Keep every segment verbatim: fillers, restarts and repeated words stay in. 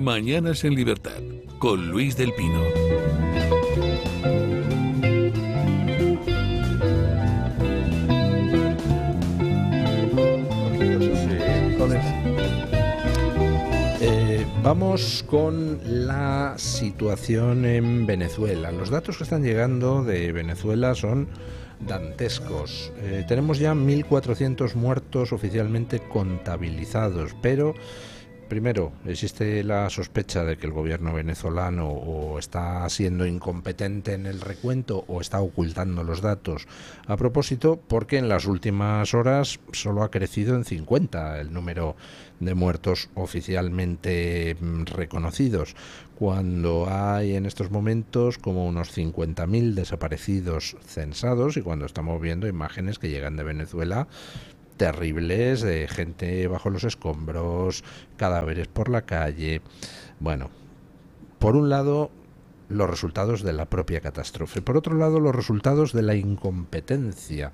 Mañanas en Libertad, con Luis del Pino. Eh, vamos con la situación en Venezuela. Los datos que están llegando de Venezuela son dantescos. Eh, tenemos ya mil cuatrocientos muertos oficialmente contabilizados, pero primero, existe la sospecha de que el gobierno venezolano o está siendo incompetente en el recuento o está ocultando los datos a propósito, porque en las últimas horas solo ha crecido en cincuenta el número de muertos oficialmente reconocidos, cuando hay en estos momentos como unos cincuenta mil desaparecidos censados, y cuando estamos viendo imágenes que llegan de Venezuela terribles, de gente bajo los escombros, cadáveres por la calle. Bueno, por un lado, los resultados de la propia catástrofe. Por otro lado, los resultados de la incompetencia.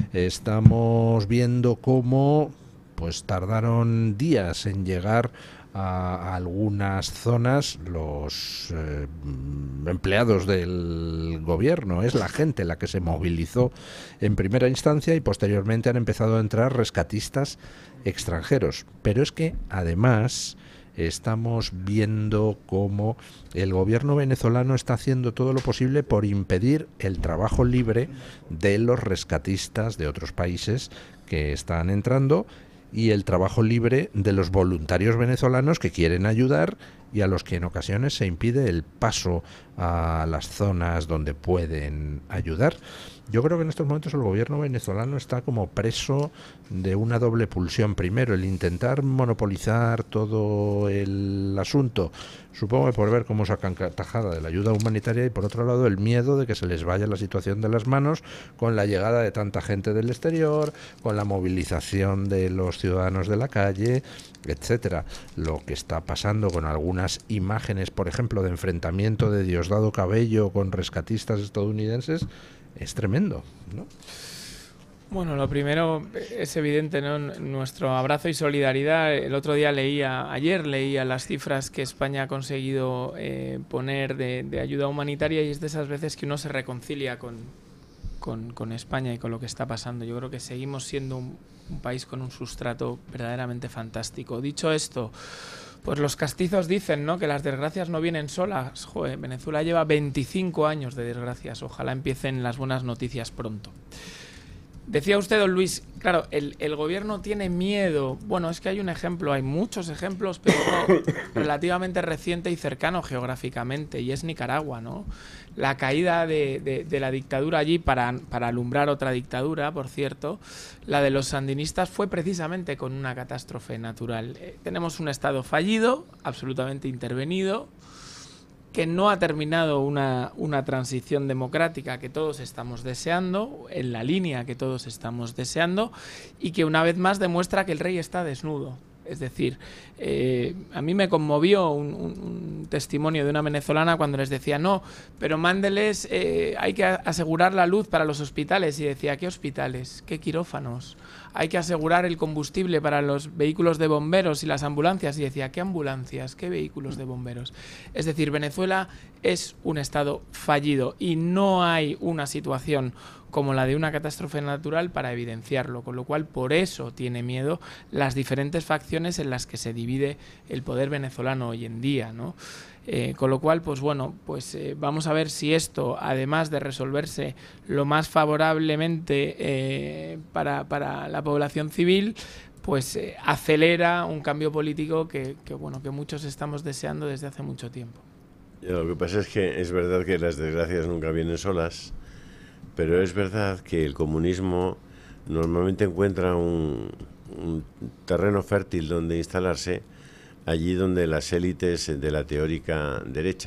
Estamos viendo cómo pues tardaron días en llegar a, a algunas zonas los eh, empleados del gobierno. Es la gente la que se movilizó en primera instancia y posteriormente han empezado a entrar rescatistas extranjeros. Pero es que además estamos viendo cómo el gobierno venezolano está haciendo todo lo posible por impedir el trabajo libre de los rescatistas de otros países que están entrando y el trabajo libre de los voluntarios venezolanos que quieren ayudar y a los que en ocasiones se impide el paso a las zonas donde pueden ayudar. Yo creo que en estos momentos el gobierno venezolano está como preso de una doble pulsión. Primero, el intentar monopolizar todo el asunto, supongo que por ver cómo sacan tajada de la ayuda humanitaria, y por otro lado el miedo de que se les vaya la situación de las manos con la llegada de tanta gente del exterior, con la movilización de los ciudadanos de la calle, etcétera. Lo que está pasando con algunas imágenes, por ejemplo, de enfrentamiento de Diosdado Cabello con rescatistas estadounidenses, es tremendo, ¿no? Bueno, lo primero es evidente, ¿no? Nuestro abrazo y solidaridad. El otro día leía, ayer leía las cifras que España ha conseguido eh, poner de, de ayuda humanitaria, y es de esas veces que uno se reconcilia con, con, con España y con lo que está pasando. Yo creo que seguimos siendo un, un país con un sustrato verdaderamente fantástico. Dicho esto, pues los castizos dicen, ¿no?, que las desgracias no vienen solas. Joder, Venezuela lleva veinticinco años de desgracias. Ojalá empiecen las buenas noticias pronto. Decía usted, don Luis, claro, el, el gobierno tiene miedo. Bueno, es que hay un ejemplo, hay muchos ejemplos, pero uno relativamente reciente y cercano geográficamente, y es Nicaragua, ¿no? La caída de, de, de la dictadura allí para, para alumbrar otra dictadura, por cierto, la de los sandinistas, fue precisamente con una catástrofe natural. Eh, tenemos un Estado fallido, absolutamente intervenido, que no ha terminado una, una transición democrática que todos estamos deseando, en la línea que todos estamos deseando, y que una vez más demuestra que el rey está desnudo. Es decir, eh, a mí me conmovió un, un, un testimonio de una venezolana cuando les decía, no, pero mándeles, eh, hay que asegurar la luz para los hospitales. Y decía, ¿qué hospitales? ¿Qué quirófanos? Hay que asegurar el combustible para los vehículos de bomberos y las ambulancias. Y decía, ¿qué ambulancias? ¿Qué vehículos de bomberos? Es decir, Venezuela es un estado fallido y no hay una situación como la de una catástrofe natural para evidenciarlo, con lo cual por eso tiene miedo las diferentes facciones en las que se divide el poder venezolano hoy en día, ¿no? Eh, con lo cual, pues bueno, pues eh, vamos a ver si esto, además de resolverse lo más favorablemente eh, para, para la población civil, pues eh, acelera un cambio político que, que, bueno, que muchos estamos deseando desde hace mucho tiempo. Lo que pasa es que es verdad que las desgracias nunca vienen solas, pero es verdad que el comunismo normalmente encuentra un, un terreno fértil donde instalarse, allí donde las élites de la teórica derecha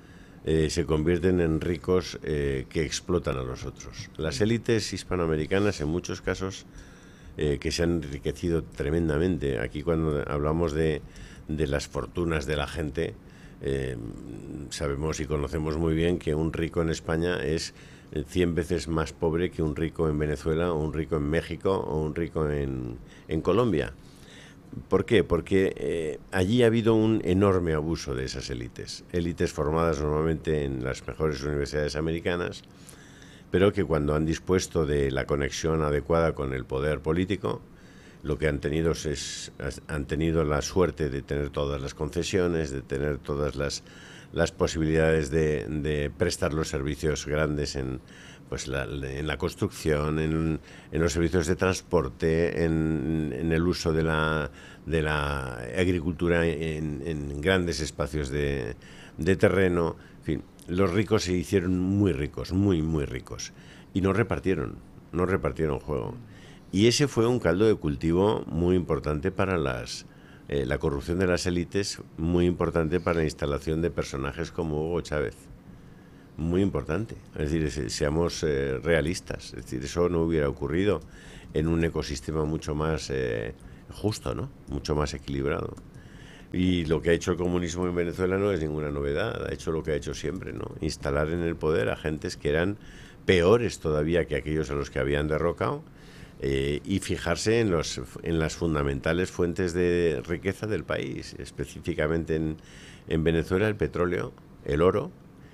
eh, se convierten en ricos eh, que explotan a los otros. Las élites hispanoamericanas, en muchos casos, eh, que se han enriquecido tremendamente. Aquí cuando hablamos de, de las fortunas de la gente, eh, sabemos y conocemos muy bien que un rico en España es cien veces más pobre que un rico en Venezuela, o un rico en México, o un rico en, en Colombia. ¿Por qué? Porque eh, allí ha habido un enorme abuso de esas élites, élites formadas normalmente en las mejores universidades americanas, pero que cuando han dispuesto de la conexión adecuada con el poder político, lo que han tenido es han tenido la suerte de tener todas las concesiones, de tener todas las, las posibilidades de, de prestar los servicios grandes en, pues la, en la construcción, en, en los servicios de transporte, en, en el uso de la, de la agricultura en, en grandes espacios de, de terreno. En fin, los ricos se hicieron muy ricos, muy, muy ricos, y no repartieron, no repartieron juego. Y ese fue un caldo de cultivo muy importante para las, eh, la corrupción de las élites, muy importante para la instalación de personajes como Hugo Chávez. Muy importante. Es decir, seamos eh, realistas. Es decir, eso no hubiera ocurrido en un ecosistema mucho más eh, justo, ¿no? Mucho más equilibrado. Y lo que ha hecho el comunismo en Venezuela no es ninguna novedad. Ha hecho lo que ha hecho siempre, ¿no? Instalar en el poder a gentes que eran peores todavía que aquellos a los que habían derrocado. Eh, y fijarse en, los, en las fundamentales fuentes de riqueza del país, específicamente en, en Venezuela el petróleo, el oro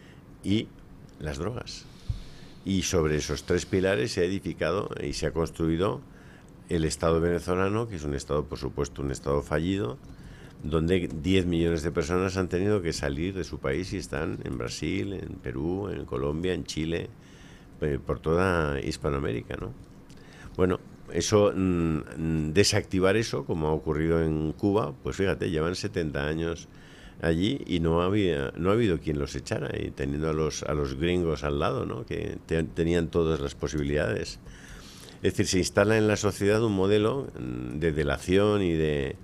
y las drogas. Y sobre esos tres pilares se ha edificado y se ha construido el Estado venezolano, que es un Estado, por supuesto, un Estado fallido, donde diez millones de personas han tenido que salir de su país y están en Brasil, en Perú, en Colombia, en Chile, eh, por toda Hispanoamérica, ¿no? Bueno, eso, mmm, desactivar eso, como ha ocurrido en Cuba, pues fíjate, llevan setenta años allí y no había, no ha habido quien los echara, y teniendo a los, a los gringos al lado, ¿no? Que te, tenían todas las posibilidades. Es decir, se instala en la sociedad un modelo de delación y de,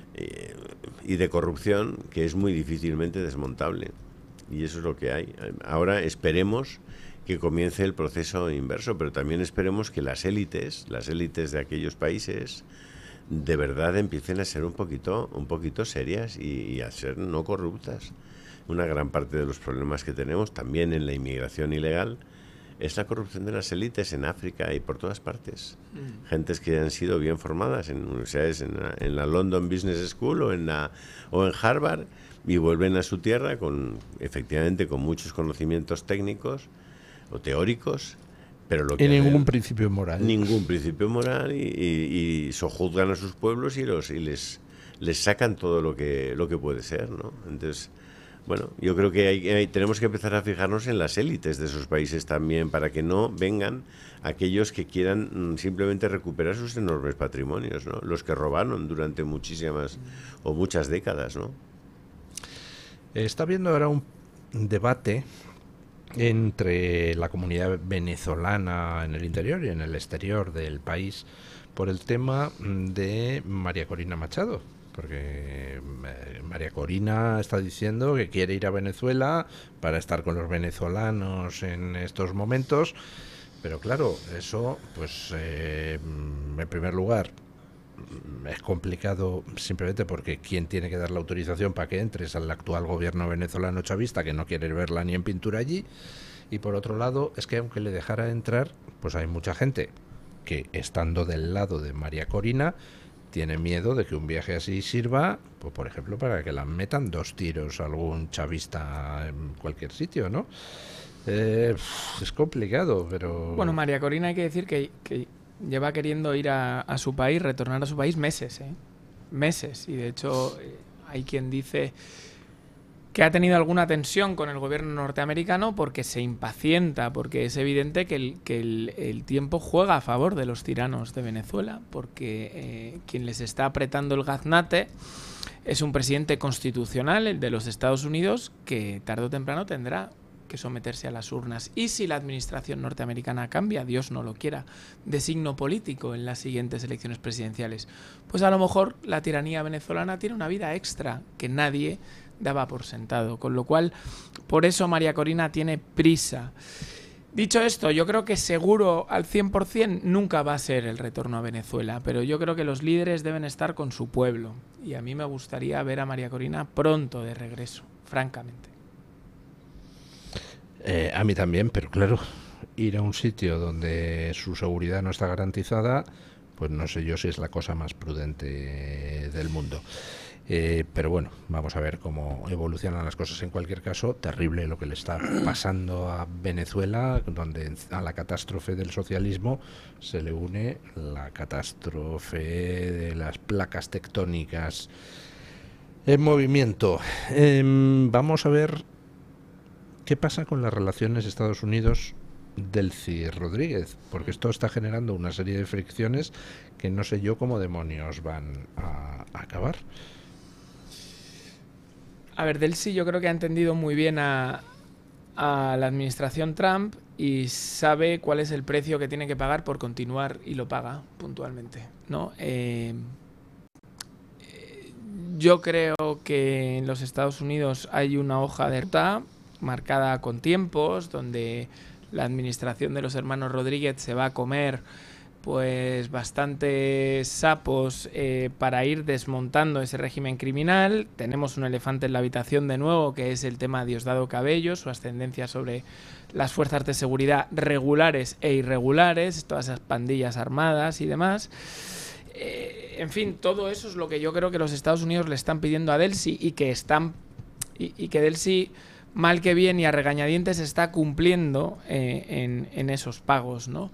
y de corrupción que es muy difícilmente desmontable. Y eso es lo que hay. Ahora esperemos que comience el proceso inverso, pero también esperemos que las élites, las élites de aquellos países, de verdad empiecen a ser un poquito, un poquito serias y, y a ser no corruptas. Una gran parte de los problemas que tenemos también en la inmigración ilegal es la corrupción de las élites en África y por todas partes. Mm. Gentes que han sido bien formadas en universidades, en la, en la London Business School o en, la, o en Harvard, y vuelven a su tierra con, efectivamente, con muchos conocimientos técnicos o teóricos, pero lo que y ningún hacen, principio moral. Ningún principio moral y, y, y sojuzgan a sus pueblos y los y les les sacan todo lo que lo que puede ser, ¿no? Entonces, bueno, yo creo que hay, hay, tenemos que empezar a fijarnos en las élites de esos países también, para que no vengan aquellos que quieran mm, simplemente recuperar sus enormes patrimonios, ¿no? Los que robaron durante muchísimas o muchas décadas, ¿no? Está habiendo ahora un debate entre la comunidad venezolana en el interior y en el exterior del país por el tema de María Corina Machado, porque María Corina está diciendo que quiere ir a Venezuela para estar con los venezolanos en estos momentos, pero claro, eso pues eh, en primer lugar es complicado simplemente porque ¿quién tiene que dar la autorización para que entres al actual gobierno venezolano chavista, que no quiere verla ni en pintura allí? Y por otro lado, es que aunque le dejara entrar, pues hay mucha gente que, estando del lado de María Corina, tiene miedo de que un viaje así sirva, pues por ejemplo, para que la metan dos tiros a algún chavista en cualquier sitio, ¿no? Eh, es complicado, pero... Bueno, María Corina hay que decir que... que... lleva queriendo ir a, a su país, retornar a su país meses, ¿eh? Meses. Y de hecho eh, hay quien dice que ha tenido alguna tensión con el gobierno norteamericano porque se impacienta, porque es evidente que el, que el, el tiempo juega a favor de los tiranos de Venezuela, porque eh, quien les está apretando el gaznate es un presidente constitucional, el de los Estados Unidos, que tarde o temprano tendrá que someterse a las urnas. Y si la administración norteamericana cambia, Dios no lo quiera, de signo político en las siguientes elecciones presidenciales, pues a lo mejor la tiranía venezolana tiene una vida extra que nadie daba por sentado. Con lo cual, por eso María Corina tiene prisa. Dicho esto, yo creo que seguro al cien por ciento nunca va a ser el retorno a Venezuela, pero yo creo que los líderes deben estar con su pueblo. Y a mí me gustaría ver a María Corina pronto de regreso, francamente. Eh, a mí también, pero claro, ir a un sitio donde su seguridad no está garantizada, pues no sé yo si es la cosa más prudente del mundo. Eh, pero bueno, vamos a ver cómo evolucionan las cosas. En cualquier caso, terrible lo que le está pasando a Venezuela, donde a la catástrofe del socialismo se le une la catástrofe de las placas tectónicas en movimiento. Eh, vamos a ver qué pasa con las relaciones Estados Unidos-Delcy Rodríguez, porque esto está generando una serie de fricciones que no sé yo cómo demonios van a, a acabar. A ver, Delcy yo creo que ha entendido muy bien a, a la administración Trump y sabe cuál es el precio que tiene que pagar por continuar, y lo paga puntualmente, ¿no? Eh, yo creo que en los Estados Unidos hay una hoja de ruta marcada con tiempos, donde la administración de los hermanos Rodríguez se va a comer pues bastantes sapos eh, para ir desmontando ese régimen criminal. Tenemos un elefante en la habitación de nuevo, que es el tema de Diosdado Cabello, su ascendencia sobre las fuerzas de seguridad regulares e irregulares, todas esas pandillas armadas y demás. Eh, en fin, todo eso es lo que yo creo que los Estados Unidos le están pidiendo a Delcy, y que están y, y que Delcy, mal que bien y a regañadientes, está cumpliendo eh, en, en esos pagos, ¿no?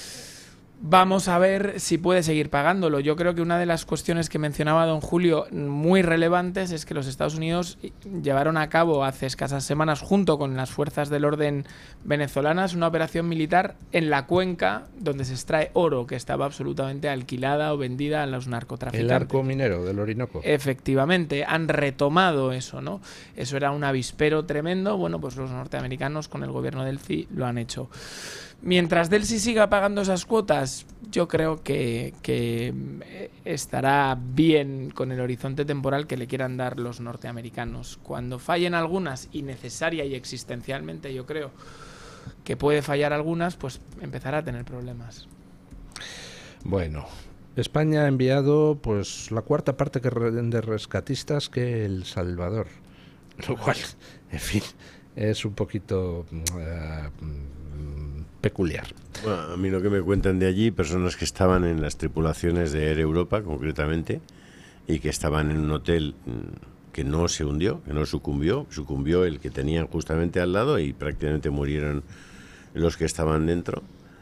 Vamos a ver si puede seguir pagándolo. Yo creo que una de las cuestiones que mencionaba don Julio muy relevantes es que los Estados Unidos llevaron a cabo hace escasas semanas, junto con las fuerzas del orden venezolanas, una operación militar en la cuenca donde se extrae oro que estaba absolutamente alquilada o vendida a los narcotraficantes. El arco minero del Orinoco. Efectivamente, han retomado eso, ¿no? Eso era un avispero tremendo. Bueno, pues los norteamericanos con el gobierno del C I lo han hecho. Mientras Delcy siga pagando esas cuotas, yo creo que, que estará bien con el horizonte temporal que le quieran dar los norteamericanos. Cuando fallen algunas, y necesaria y existencialmente yo creo que puede fallar algunas, pues empezará a tener problemas. Bueno, España ha enviado pues la cuarta parte que re- de rescatistas que El Salvador, lo cual, en fin, es un poquito uh, peculiar. Bueno, a mí lo que me cuentan de allí, personas que estaban en las tripulaciones de Air Europa, concretamente, y que estaban en un hotel que no se hundió, que no sucumbió, sucumbió el que tenían justamente al lado y prácticamente murieron los que estaban dentro.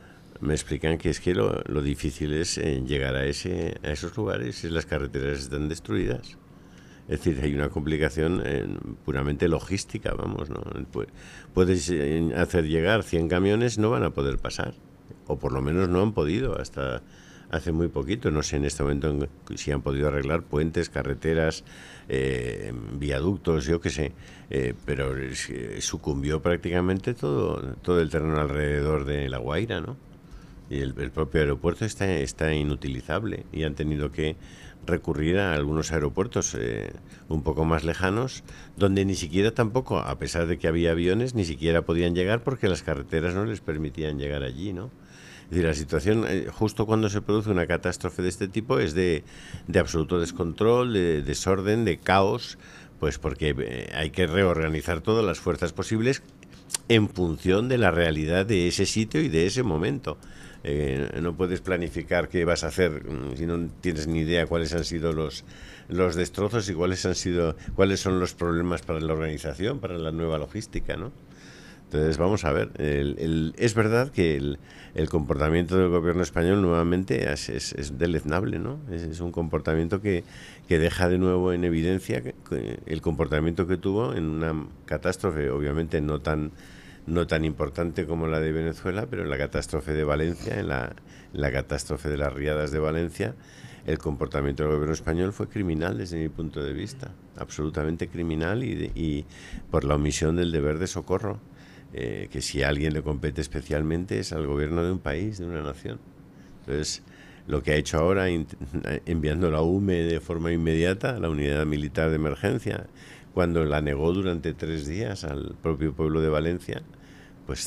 Me explican que es que lo, lo difícil es eh, llegar a, ese, a esos lugares si las carreteras están destruidas. Es decir, hay una complicación eh, puramente logística, vamos, ¿no? Puedes eh, hacer llegar cien camiones, no van a poder pasar, o por lo menos no han podido hasta hace muy poquito. No sé en este momento si han podido arreglar puentes, carreteras, eh, viaductos, yo qué sé, eh, pero eh, sucumbió prácticamente todo, todo el terreno alrededor de La Guaira, ¿no? Y el, el propio aeropuerto está, está inutilizable y han tenido que recurrir a algunos aeropuertos eh, un poco más lejanos, donde ni siquiera tampoco, a pesar de que había aviones, ni siquiera podían llegar porque las carreteras no les permitían llegar allí, ¿no? Es decir, la situación, eh, justo cuando se produce una catástrofe de este tipo, es de, de absoluto descontrol, de desorden, de caos, pues porque eh, hay que reorganizar todas las fuerzas posibles en función de la realidad de ese sitio y de ese momento. Eh, no puedes planificar qué vas a hacer si no tienes ni idea cuáles han sido los los destrozos y cuáles han sido cuáles son los problemas para la organización, para la nueva logística, ¿no? Entonces vamos a ver. El, el, es verdad que el, el comportamiento del gobierno español nuevamente es, es, es deleznable, ¿no? Es, es un comportamiento que, que deja de nuevo en evidencia que, que el comportamiento que tuvo en una catástrofe, obviamente no tan no tan importante como la de Venezuela, pero en la catástrofe de Valencia, en la, en la catástrofe de las riadas de Valencia, el comportamiento del gobierno español fue criminal desde mi punto de vista, absolutamente criminal, y, de, y por la omisión del deber de socorro, eh, que si a alguien le compete especialmente es al gobierno de un país, de una nación. Entonces, lo que ha hecho ahora, enviando la U M E de forma inmediata, la Unidad Militar de Emergencia, cuando la negó durante tres días al propio pueblo de Valencia, pues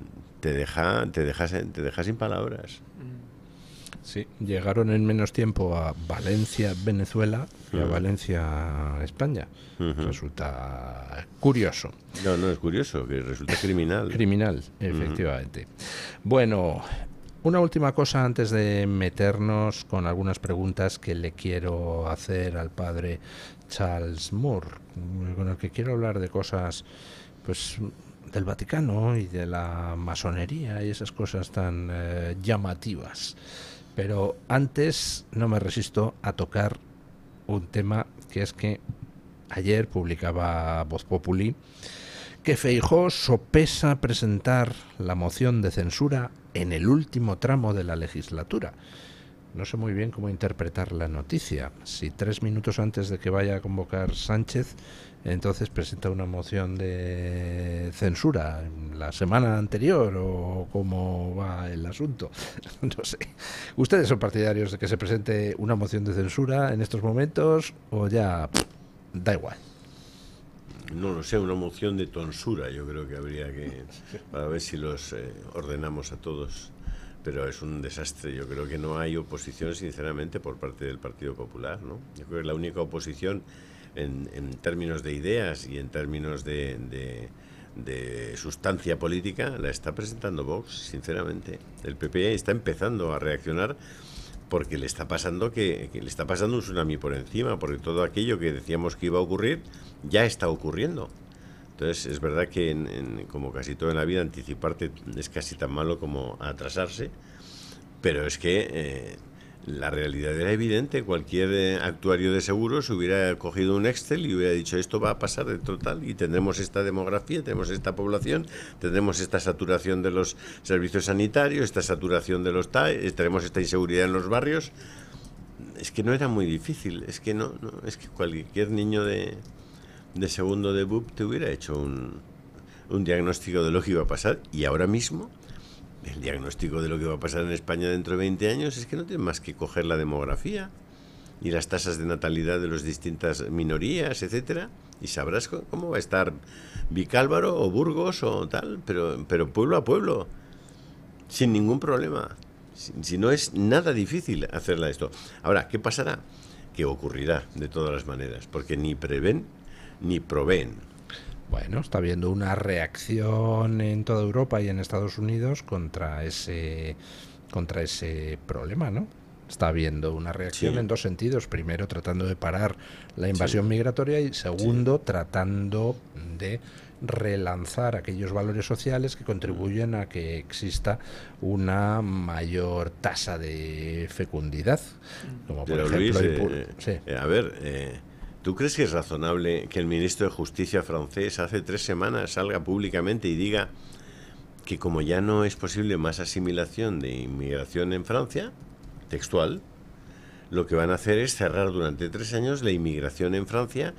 te deja, te deja, te deja sin palabras. Sí, llegaron en menos tiempo a Valencia, Venezuela, que uh-huh. a Valencia, España. Uh-huh. Resulta curioso. No, no es curioso, que resulta criminal. Criminal, efectivamente. Uh-huh. Bueno, una última cosa antes de meternos con algunas preguntas que le quiero hacer al padre Charles Moore, con el que quiero hablar de cosas, pues, del Vaticano y de la masonería y esas cosas tan eh, llamativas. Pero antes no me resisto a tocar un tema, que es que ayer publicaba Voz Populi que Feijóo sopesa presentar la moción de censura en el último tramo de la legislatura. No sé muy bien cómo interpretar la noticia. Si tres minutos antes de que vaya a convocar Sánchez, entonces presenta una moción de censura la semana anterior, o cómo va el asunto. No sé. ¿Ustedes son partidarios de que se presente una moción de censura en estos momentos o ya pff, da igual? No lo sé, una moción de tonsura yo creo que habría que, para ver si los eh, ordenamos a todos, pero es un desastre. Yo creo que no hay oposición, sinceramente, por parte del Partido Popular, ¿no? Yo creo que la única oposición en, en términos de ideas y en términos de, de, de sustancia política la está presentando Vox, sinceramente. El P P está empezando a reaccionar porque le está pasando que, que le está pasando un tsunami por encima, porque todo aquello que decíamos que iba a ocurrir ya está ocurriendo. Entonces es verdad que en, en, como casi todo en la vida, anticiparte es casi tan malo como atrasarse, pero es que eh, la realidad era evidente. Cualquier eh, actuario de seguros hubiera cogido un Excel y hubiera dicho esto va a pasar de total y tendremos esta demografía, tenemos esta población, tendremos esta saturación de los servicios sanitarios, esta saturación de los T A E, tenemos esta inseguridad en los barrios. Es que no era muy difícil, es que no, no es que cualquier niño de, de segundo de B U P te hubiera hecho un, un diagnóstico de lo que iba a pasar. Y ahora mismo el diagnóstico de lo que va a pasar en España dentro de veinte años es que no tiene más que coger la demografía y las tasas de natalidad de las distintas minorías, etcétera, y sabrás cómo va a estar Vicálvaro o Burgos o tal, pero, pero pueblo a pueblo, sin ningún problema. Si, si no es nada difícil hacerla esto. Ahora, ¿qué pasará? Que ocurrirá de todas las maneras, porque ni prevén ni proveen. Bueno, está habiendo una reacción en toda Europa y en Estados Unidos contra ese contra ese problema, ¿no? Está habiendo una reacción sí. en dos sentidos. Primero, tratando de parar la invasión sí. migratoria y segundo, sí. tratando de relanzar aquellos valores sociales que contribuyen a que exista una mayor tasa de fecundidad. Como por Pero ejemplo, Luis, el... eh, sí. eh, a ver... Eh... ¿Tú crees que es razonable que el ministro de Justicia francés hace tres semanas salga públicamente y diga que como ya no es posible más asimilación de inmigración en Francia, textual, lo que van a hacer es cerrar durante tres años la inmigración en Francia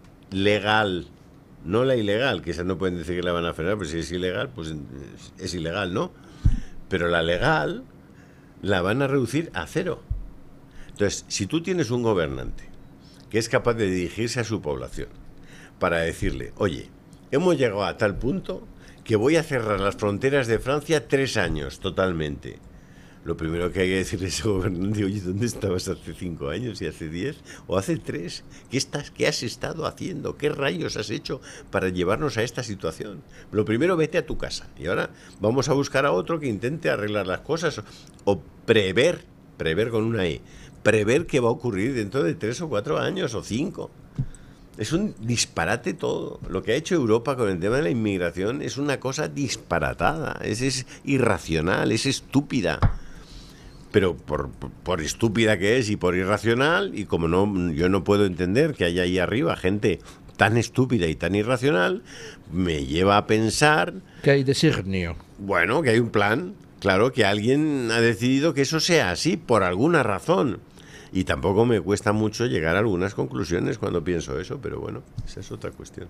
legal, no la ilegal, que esa no pueden decir que la van a frenar, pero si es ilegal, pues es ilegal, ¿no? Pero la legal la van a reducir a cero. Entonces, si tú tienes un gobernante que es capaz de dirigirse a su población para decirle, oye, hemos llegado a tal punto que voy a cerrar las fronteras de Francia tres años totalmente. Lo primero que hay que decirle a ese gobernante, oye, ¿dónde estabas hace cinco años y hace diez o hace tres? ¿Qué estás, qué has estado haciendo? ¿Qué rayos has hecho para llevarnos a esta situación? Lo primero, vete a tu casa y ahora vamos a buscar a otro que intente arreglar las cosas o, o prever, prever con una E, prever qué va a ocurrir dentro de tres o cuatro años o cinco. Es un disparate todo. Lo que ha hecho Europa con el tema de la inmigración es una cosa disparatada, es, es irracional, es estúpida. Pero por, por, por estúpida que es y por irracional, y como no, yo no puedo entender que haya ahí arriba gente tan estúpida y tan irracional, me lleva a pensar... ¿Qué hay designio? Bueno, que hay un plan, claro, que alguien ha decidido que eso sea así por alguna razón. Y tampoco me cuesta mucho llegar a algunas conclusiones cuando pienso eso, pero bueno, esa es otra cuestión.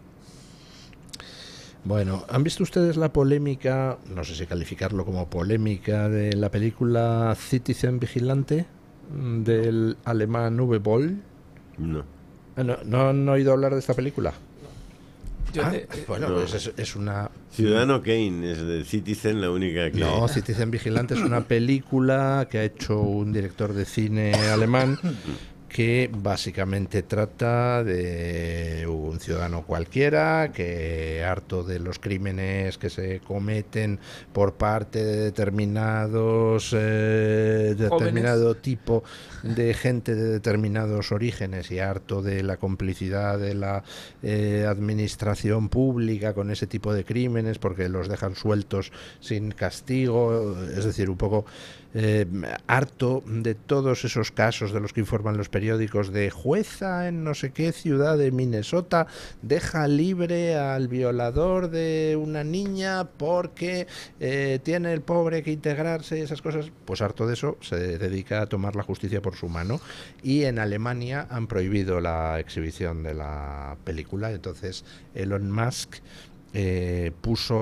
Bueno, ¿han visto ustedes la polémica, no sé si calificarlo como polémica, de la película Citizen Vigilante del alemán Uwe Boll? No. ¿No, ¿no han oído hablar de esta película? Yo ah, te, bueno, no. pues es, es una... Ciudadano Kane, es de Citizen la única que... No, Citizen Vigilante es una película que ha hecho un director de cine alemán que básicamente trata de un un ciudadano cualquiera, que harto de los crímenes que se cometen por parte de determinados eh, determinado tipo de gente de determinados orígenes y harto de la complicidad de la eh, administración pública con ese tipo de crímenes porque los dejan sueltos sin castigo, es decir, un poco eh, harto de todos esos casos de los que informan los periódicos de jueza en no sé qué ciudad de Minnesota deja libre al violador de una niña porque eh, tiene el pobre que integrarse y esas cosas. Pues harto de eso se dedica a tomar la justicia por su mano, y en Alemania han prohibido la exhibición de la película. Entonces Elon Musk eh, puso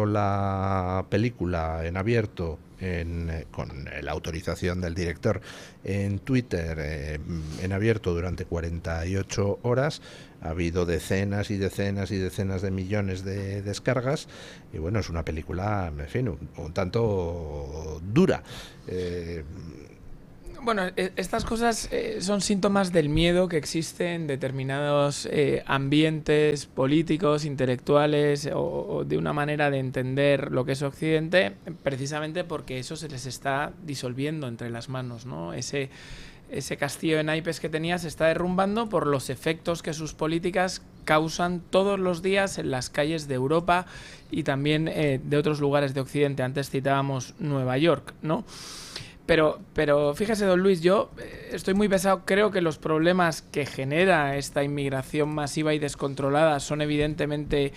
la película en abierto En, eh, con la autorización del director en Twitter eh, en abierto durante cuarenta y ocho horas. Ha habido decenas y decenas y decenas de millones de descargas y bueno, es una película, en fin, un, un tanto dura. Eh, Bueno, estas cosas eh, son síntomas del miedo que existe en determinados eh, ambientes políticos, intelectuales o, o de una manera de entender lo que es Occidente, precisamente porque eso se les está disolviendo entre las manos, ¿no? Ese, ese castillo de naipes que tenía se está derrumbando por los efectos que sus políticas causan todos los días en las calles de Europa y también eh, de otros lugares de Occidente. Antes citábamos Nueva York, ¿no? Pero, pero fíjese, don Luis, yo estoy muy pesado. Creo que los problemas que genera esta inmigración masiva y descontrolada son evidentemente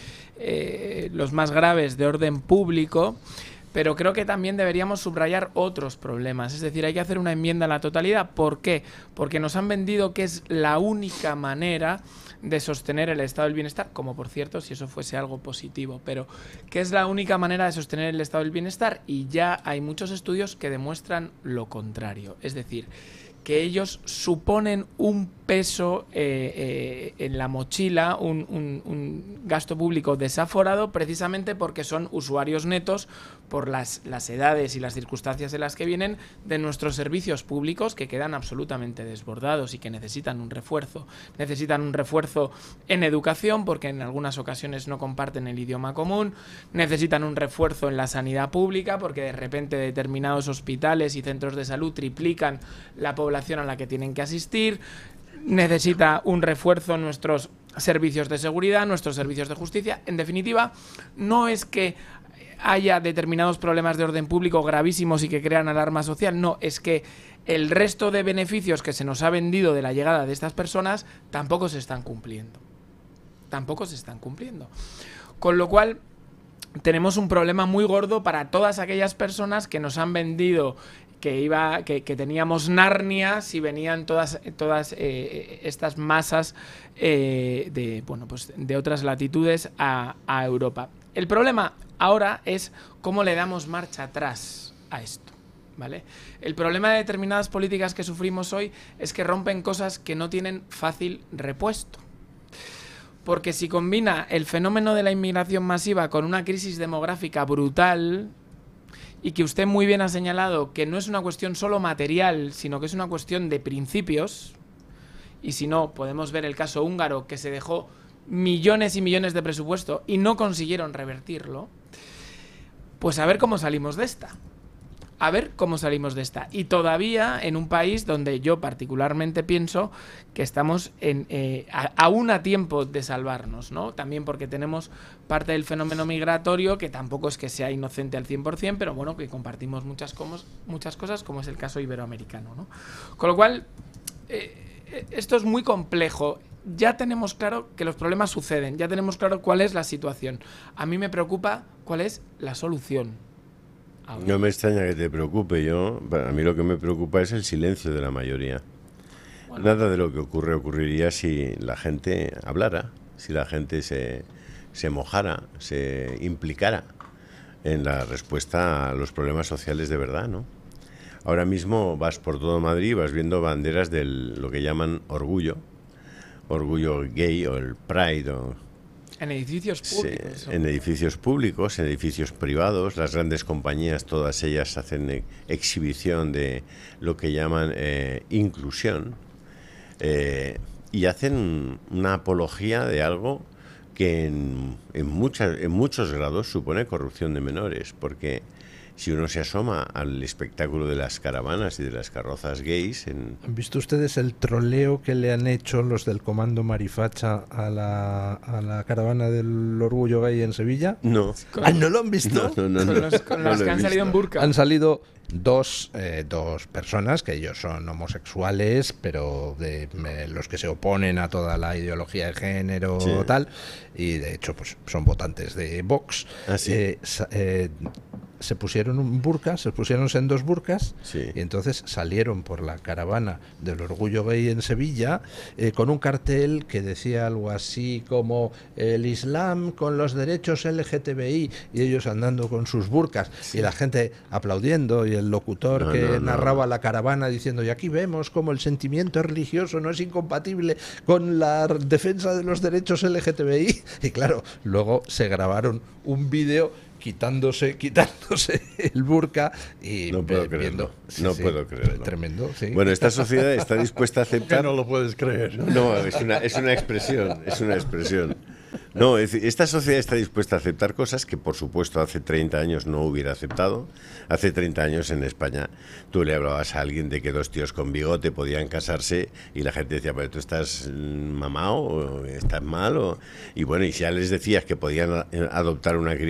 eh, los más graves de orden público, pero creo que también deberíamos subrayar otros problemas. Es decir, hay que hacer una enmienda a la totalidad. ¿Por qué? Porque nos han vendido que es la única manera de sostener el estado del bienestar, como por cierto, si eso fuese algo positivo, pero que es la única manera de sostener el estado del bienestar, y ya hay muchos estudios que demuestran lo contrario. Es decir, que ellos suponen un peso eh, eh, en la mochila, un, un, un gasto público desaforado, precisamente porque son usuarios netos por las, las edades y las circunstancias en las que vienen de nuestros servicios públicos, que quedan absolutamente desbordados y que necesitan un refuerzo. Necesitan un refuerzo en educación, porque en algunas ocasiones no comparten el idioma común. Necesitan un refuerzo en la sanidad pública, porque de repente determinados hospitales y centros de salud triplican la población a la que tienen que asistir. Necesita un refuerzo en nuestros servicios de seguridad, nuestros servicios de justicia. En definitiva, no es que haya determinados problemas de orden público gravísimos y que crean alarma social, no, es que el resto de beneficios que se nos ha vendido de la llegada de estas personas tampoco se están cumpliendo. Tampoco se están cumpliendo. Con lo cual, tenemos un problema muy gordo para todas aquellas personas que nos han vendido que iba que, que teníamos Narnia si venían todas todas eh, estas masas eh, de bueno pues de otras latitudes a, a Europa. El problema ahora es cómo le damos marcha atrás a esto, ¿vale? El problema de determinadas políticas que sufrimos hoy es que rompen cosas que no tienen fácil repuesto. Porque si combina el fenómeno de la inmigración masiva con una crisis demográfica brutal, y que usted muy bien ha señalado que no es una cuestión solo material, sino que es una cuestión de principios, y si no, podemos ver el caso húngaro, que se dejó millones y millones de presupuesto y no consiguieron revertirlo, pues a ver cómo salimos de esta. A ver cómo salimos de esta. Y todavía en un país donde yo particularmente pienso que estamos en, eh, a, aún a tiempo de salvarnos, ¿no? También porque tenemos parte del fenómeno migratorio que tampoco es que sea inocente al cien por cien, pero bueno, que compartimos muchas, comos, muchas cosas, como es el caso iberoamericano, ¿no? Con lo cual, eh, esto es muy complejo. Ya tenemos claro que los problemas suceden, ya tenemos claro cuál es la situación. A mí me preocupa cuál es la solución. No me extraña que te preocupe. Yo, a mí lo que me preocupa es el silencio de la mayoría. Bueno. Nada de lo que ocurre ocurriría si la gente hablara, si la gente se, se mojara, se implicara en la respuesta a los problemas sociales de verdad, ¿no? Ahora mismo vas por todo Madrid y vas viendo banderas de lo que llaman orgullo, orgullo gay o el Pride o... En edificios públicos. Sí, en edificios públicos, en edificios privados. Las grandes compañías, todas ellas hacen eh, exhibición de lo que llaman eh, inclusión eh, y hacen una apología de algo que en, en, muchas, en muchos grados supone corrupción de menores, porque si uno se asoma al espectáculo de las caravanas y de las carrozas gays... En... ¿Han visto ustedes el troleo que le han hecho los del Comando Marifacha a la, a la caravana del Orgullo Gay en Sevilla? No. ¿Ah, no lo han visto? No, no, no, Con los, con no los lo he que han visto. salido en burka. Han salido dos, eh, dos personas, que ellos son homosexuales, pero de, me, los que se oponen a toda la ideología de género, Sí. tal, y de hecho pues son votantes de Vox. Ah, sí. eh, sa- eh, se pusieron un burka, se pusieron en dos burkas, Sí. y entonces salieron por la caravana del Orgullo Gay en Sevilla eh, con un cartel que decía algo así como el Islam con los derechos L G T B I, y ellos andando con sus burkas, y la gente aplaudiendo, y el locutor No, que no, no. narraba la caravana diciendo, y aquí vemos como el sentimiento religioso no es incompatible con la defensa de los derechos L G T B I. Y claro, luego se grabaron un vídeo quitándose quitándose el burka y No puedo ve- creerlo, viendo- no puedo creerlo. Tremendo, sí. Bueno, esta sociedad está dispuesta a aceptar... no lo puedes creer. No, es una, es una expresión, es una expresión. No, es decir, esta sociedad está dispuesta a aceptar cosas que, por supuesto, hace treinta años no hubiera aceptado. Hace treinta años en España tú le hablabas a alguien de que dos tíos con bigote podían casarse y la gente decía, pero tú estás mm, mamao, o estás mal, o... y bueno, y si ya les decías que podían a- adoptar una criatura